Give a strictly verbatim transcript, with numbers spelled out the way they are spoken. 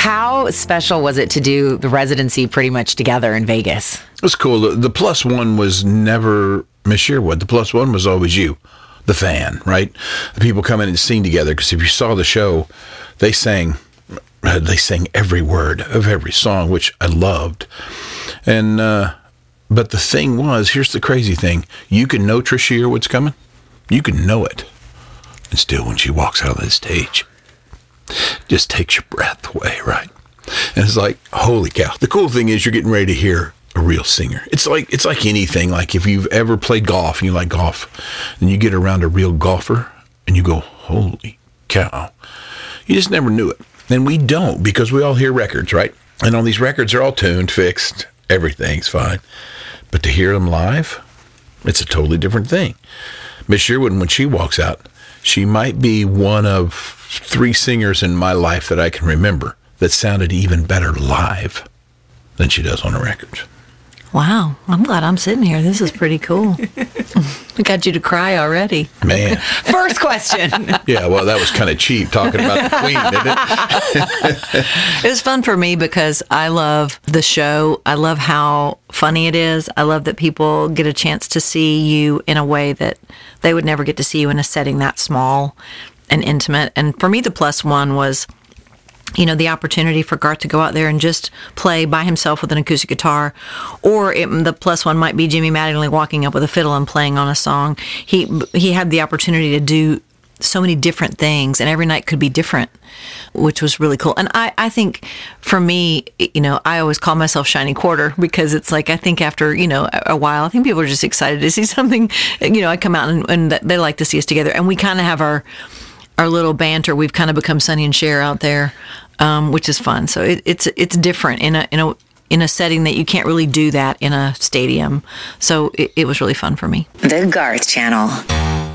How special was it to do the residency pretty much together in Vegas? It was cool. The, the plus one was never Miss Sherwood. The plus one was always you, the fan, right? The people come in and sing together, because if you saw the show, they sang, they sang every word of every song, which I loved. And, uh, but the thing was, here's the crazy thing. You can know Trisha Yearwood's coming. You can know it. And still, when she walks out on the stage, just takes your breath away, right? And it's like, holy cow. The cool thing is you're getting ready to hear a real singer. It's like it's like anything. Like if you've ever played golf and you like golf, and you get around a real golfer and you go, holy cow. You just never knew it. And we don't, because we all hear records, right? And on these records, they're all tuned, fixed, everything's fine. But to hear them live, it's a totally different thing. Miss Sherwood, when she walks out, she might be one of three singers in my life that I can remember that sounded even better live than she does on the records. Wow. I'm glad I'm sitting here. This is pretty cool. I got you to cry already. Man. First question. Yeah, well, that was kind of cheap talking about the Queen, didn't it? It was fun for me because I love the show. I love how funny it is. I love that people get a chance to see you in a way that they would never get to see you in a setting that small and intimate. And for me, the plus one was, you know, the opportunity for Garth to go out there and just play by himself with an acoustic guitar, or it, the plus one might be Jimmy Mattingly walking up with a fiddle and playing on a song. He he had the opportunity to do so many different things, and every night could be different, which was really cool. And I, I think for me, you know, I always call myself Shiny Quarter, because it's like, I think after, you know, a, a while, I think people are just excited to see something. You know, I come out and, and they like to see us together, and we kind of have our our little banter. We've kind of become Sonny and Cher out there, um, which is fun. So it, it's it's different in a in a in a setting that you can't really do that in a stadium. So it, it was really fun for me. The Garth Channel.